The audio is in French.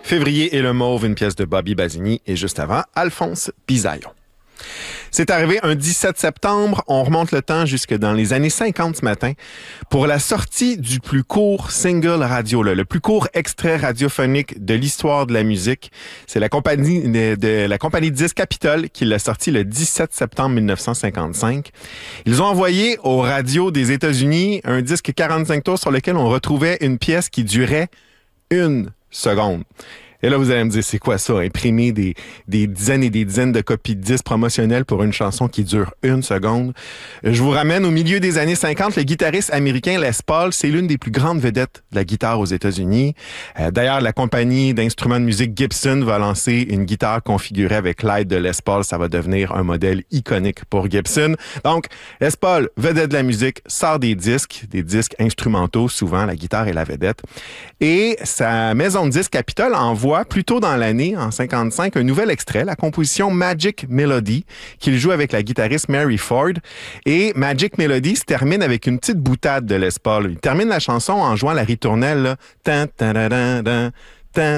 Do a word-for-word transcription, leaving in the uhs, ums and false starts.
Février et le Mauve, une pièce de Bobby Basini, et juste avant, Alphonse Bisaillon. C'est arrivé un dix-sept septembre, on remonte le temps jusque dans les années cinquante ce matin, pour la sortie du plus court single radio, là, le plus court extrait radiophonique de l'histoire de la musique. C'est la compagnie de, de la compagnie de disques Capitol qui l'a sorti le dix-sept septembre mille neuf cent cinquante-cinq. Ils ont envoyé aux radios des États-Unis un disque quarante-cinq tours sur lequel on retrouvait une pièce qui durait une seconde. Et là, vous allez me dire, c'est quoi ça? Imprimer des, des dizaines et des dizaines de copies de disques promotionnels pour une chanson qui dure une seconde. Je vous ramène au milieu des années cinquante. Le guitariste américain Les Paul, c'est l'une des plus grandes vedettes de la guitare aux États-Unis. Euh, d'ailleurs, la compagnie d'instruments de musique Gibson va lancer une guitare configurée avec l'aide de Les Paul. Ça va devenir un modèle iconique pour Gibson. Donc, Les Paul, vedette de la musique, sort des disques, des disques instrumentaux, souvent, la guitare est la vedette. Et sa maison de disques Capitol envoie plus tôt dans l'année, en cinquante-cinq, un nouvel extrait, la composition Magic Melody, qu'il joue avec la guitariste Mary Ford. Et Magic Melody se termine avec une petite boutade de Les Paul. Il termine la chanson en jouant la ritournelle, là. Tan, tan, tan, tan, tan.